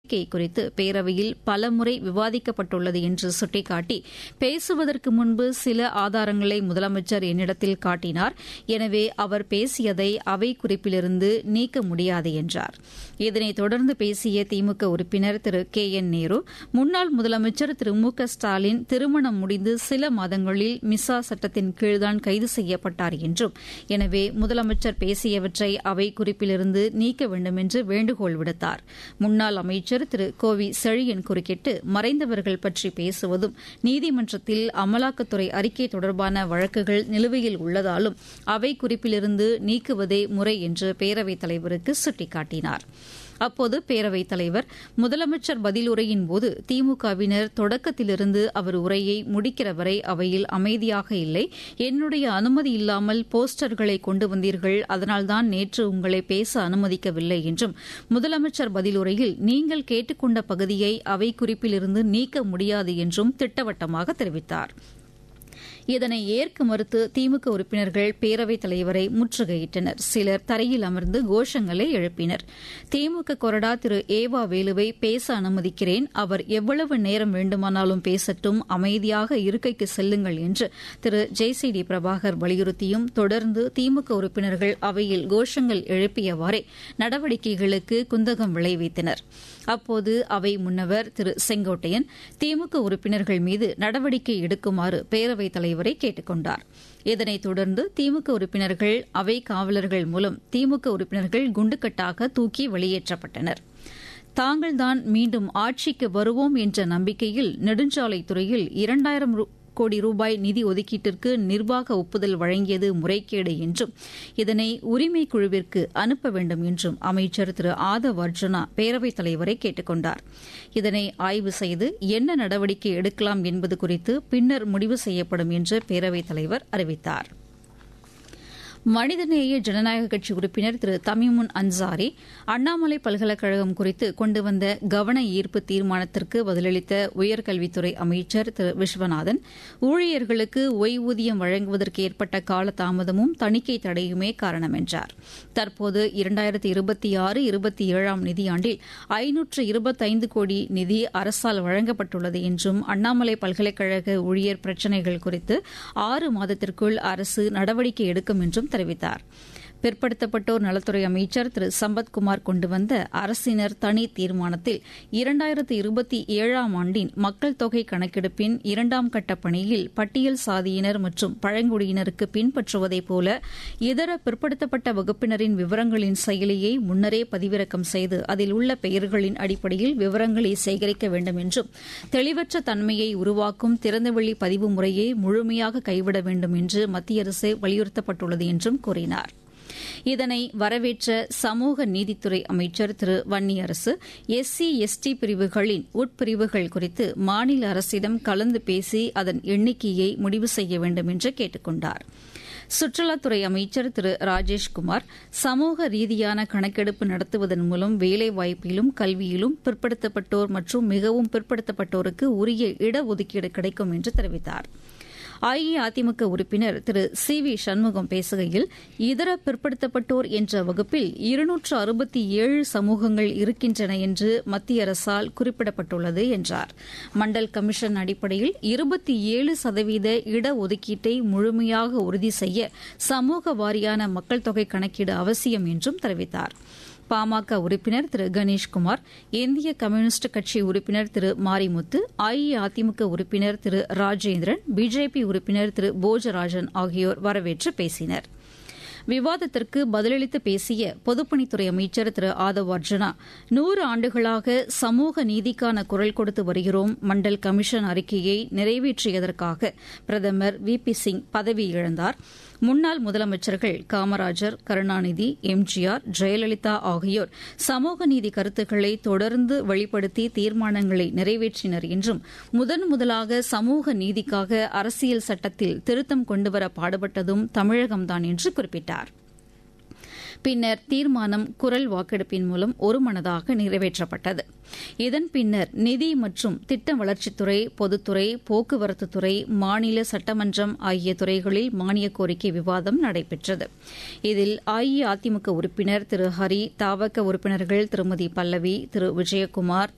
குறித்து பேரவையில் பலமுறை விவாதிக்கப்பட்டுள்ளது என்று சுட்டிக்காட்டி பேசுவதற்கு முன்பு சில ஆதாரங்களை முதலமைச்சர் என்னிடத்தில் காட்டினார். எனவே அவர் பேசியதை அவை குறிப்பிலிருந்து நீக்க முடியாது என்றார். இதனைத் தொடர்ந்து பேசிய திமுக உறுப்பினர் திரு கே என் நேரு, முன்னாள் முதலமைச்சர் திரு மு க ஸ்டாலின் திருமணம் முடிந்து சில மாதங்களில் மிசா சட்டத்தின் கீழ்தான் கைது செய்யப்பட்டார் என்றும், எனவே முதலமைச்சர் பேசியவற்றை அவை குறிப்பிலிருந்து நீக்க வேண்டும் என்று வேண்டுகோள் விடுத்தார். முன்னாள் அமைச்சர் திரு கோவி செழியன் குறுக்கிட்டு மறைந்தவர்கள் பற்றி பேசுவதும் நீதிமன்றத்தில் அமலாக்கத்துறை அறிக்கை தொடர்பான வழக்குகள் நிலுவையில் உள்ளதாலும் அவை குறிப்பிலிருந்து நீக்குவதே முறை என்று பேரவைத் தலைவருக்கு சுட்டிக்காட்டினார். அப்போது பேரவைத் தலைவர் முதலமைச்சர் பதிலுரையின்போது திமுகவினர் தொடக்கத்திலிருந்து அவர் உரையை முடிக்கிற வரை அவையில் அமைதியாக இல்லை, என்னுடைய அனுமதி இல்லாமல் போஸ்டர்களை கொண்டு வந்தீர்கள், அதனால்தான் நேற்று உங்களை பேச அனுமதிக்கவில்லை என்றும், முதலமைச்சர் பதிலுரையில் நீங்கள் கேட்டுக்கொண்ட பகுதியை அவை குறிப்பிலிருந்து நீக்க முடியாது என்றும் திட்டவட்டமாக தெரிவித்தார். இதனை ஏற்க மறுத்து திமுக உறுப்பினர்கள் பேரவைத் தலைவரை முற்றுகையிட்டனர். சிலர் தரையில் அமர்ந்து கோஷங்களை எழுப்பினர். திமுக கொறடா திரு ஏவா வேலுவை பேச அனுமதிக்கிறேன், அவர் எவ்வளவு நேரம் வேண்டுமானாலும் பேசட்டும், அமைதியாக இருக்கைக்கு செல்லுங்கள் என்று திரு ஜெய்சிடி பிரபாகர் வலியுறுத்தியும் தொடர்ந்து திமுக உறுப்பினர்கள் அவையில் கோஷங்கள் எழுப்பியவாறே நடவடிக்கைகளுக்கு குந்தகம் விளைவித்தனர். அப்போது அவை முன்னவர் திரு செங்கோட்டையன் திமுக உறுப்பினர்கள் மீது நடவடிக்கை எடுக்குமாறு பேரவைத் தலைவரை கேட்டுக் கொண்டார். இதனைத் தொடர்ந்து திமுக உறுப்பினர்கள் அவை காவலர்கள் மூலம் திமுக உறுப்பினர்கள் குண்டுக்கட்டாக தூக்கி வெளியேற்றப்பட்டனர். தாங்கள்தான் மீண்டும் ஆட்சிக்கு வருவோம் என்ற நம்பிக்கையில் நெடுஞ்சாலைத்துறையில் 2000 கோடி ரூபாய் நிதி ஒதுக்கீட்டிற்கு நிர்வாக ஒப்புதல் வழங்கியது முறைகேடு என்றும், இதனை உரிமை குழுவிற்கு அனுப்ப வேண்டும் என்றும் அமைச்சர் திரு ஆதவ் அர்ஜுனா பேரவைத் தலைவரை கேட்டுக் கொண்டார். இதனை ஆய்வு செய்து என்ன நடவடிக்கை எடுக்கலாம் என்பது குறித்து பின்னர் முடிவு செய்யப்படும் என்று பேரவைத் தலைவர் அறிவித்தார். மனிதநேய ஜனநாயக கட்சி உறுப்பினர் திரு தமிமுன் அன்சாரி அண்ணாமலை பல்கலைக்கழகம் குறித்து கொண்டு வந்த கவன ஈர்ப்பு தீர்மானத்திற்கு பதிலளித்த உயர்கல்வித்துறை அமைச்சர் திரு விஸ்வநாதன், ஊழியர்களுக்கு ஓய்வூதியம் வழங்குவதற்கு ஏற்பட்ட காலதாமதமும் தணிக்கை தடையுமே காரணம் என்றார். தற்போது 2026-27 நிதியாண்டில் 525 கோடி நிதி அரசால் வழங்கப்பட்டுள்ளது என்றும், அண்ணாமலை பல்கலைக்கழக ஊழியர் பிரச்சினைகள் குறித்து 6 மாதத்திற்குள் அரசு நடவடிக்கை எடுக்கும் என்றும் தெரிவித்தார். பிற்படுத்தப்பட்டோர் நலத்துறை அமைச்சர் திரு சம்பத்குமார் கொண்டு வந்த அரசினர் தனி தீர்மானத்தில் 2027 ஆண்டின் மக்கள் தொகை கணக்கெடுப்பின் 2ஆம் கட்ட பணியில் பட்டியல் சாதியினர் மற்றும் பழங்குடியினருக்கு பின்பற்றுவதைப் போல இதர பிற்படுத்தப்பட்ட வகுப்பினரின் விவரங்களின் செயலியை முன்னரே பதிவிறக்கம் செய்து அதில் உள்ள பெயர்களின் அடிப்படையில் விவரங்களை சேகரிக்க வேண்டும் என்றும், தெளிவற்ற தன்மையை உருவாக்கும் திறந்தவெளி பதிவு முறையை முழுமையாக கைவிட வேண்டும் என்று மத்திய அரசு வலியுறுத்தப்பட்டுள்ளது என்றும் கூறினார். இதனை வரவேற்ற சமூக நீதித்துறை அமைச்சர் திரு வன்னியரசு, SC/ST பிரிவுகளின் உட்பிரிவுகள் குறித்து மாநில அரசிடம் கலந்து பேசி அதன் எண்ணிக்கையை முடிவு செய்ய வேண்டும் என்று கேட்டுக் கொண்டார். சுற்றுலாத்துறை அமைச்சர் திரு ராஜேஷ்குமார், சமூக ரீதியான கணக்கெடுப்பு நடத்துவதன் மூலம் வேலைவாய்ப்பிலும் கல்வியிலும் பிற்படுத்தப்பட்டோர் மற்றும் மிகவும் பிற்படுத்தப்பட்டோருக்கு உரிய இடஒதுக்கீடு கிடைக்கும் என்று தெரிவித்தார். அஇஅதிமுக உறுப்பினர் திரு சி வி சண்முகம் பேசுகையில், இதர பிற்படுத்தப்பட்டோர் என்ற வகுப்பில் 267 சமூகங்கள் இருக்கின்றன என்று மத்திய அரசால் குறிப்பிடப்பட்டுள்ளது என்றார். மண்டல் கமிஷன் அடிப்படையில் 27% இடஒதுக்கீட்டை முழுமையாக உறுதி செய்ய சமூக வாரியான மக்கள் தொகை கணக்கீடு அவசியம் என்றும் தெரிவித்தார். பாமக உறுப்பினர் திரு கணேஷ்குமார், இந்திய கம்யூனிஸ்ட் கட்சி உறுப்பினர் திரு மாரிமுத்து, அஇஅதிமுக உறுப்பினர் திரு ராஜேந்திரன், பிஜேபி உறுப்பினர் திரு போஜராஜன் ஆகியோர் வரவேற்று பேசினர். விவாதத்திற்கு பதிலளித்து பேசிய பொதுப்பணித்துறை அமைச்சர் திரு ஆதவ் அர்ஜுனா, 100 ஆண்டுகளாக சமூக நீதிக்கான குரல் கொடுத்து வருகிறோம், மண்டல் கமிஷன் அறிக்கையை நிறைவேற்றியதற்காக பிரதமர் VP சிங் பதவி இழந்தார். முன்னாள் முதலமைச்சர்கள் காமராஜர், கருணாநிதி, MGR, ஜெயலலிதா ஆகியோர் சமூக நீதி கருத்துக்களை தொடர்ந்து வெளிப்படுத்தி தீர்மானங்களை நிறைவேற்றினர் என்றும், முதலாக சமூக நீதிக்காக அரசியல் சட்டத்தில் திருத்தம் கொண்டுவர பாடுபட்டதும் தமிழகம்தான் என்று குறிப்பிட்டார். பின்னர் தீர்மானம் குரல் வாக்கெடுப்பின் மூலம் ஒருமனதாக நிறைவேற்றப்பட்டது. இதன் பின்னர் நிதி மற்றும் திட்ட வளர்ச்சித்துறை, பொதுத்துறை, போக்குவரத்துத்துறை, மாநில சட்டமன்றம் ஆகிய துறைகளில் மானிய கோரிக்கை விவாதம் நடைபெற்றது. இதில் அஇஅதிமுக உறுப்பினர் திரு ஹரி, தவக உறுப்பினர்கள் திருமதி பல்லவி, திரு விஜயகுமார்,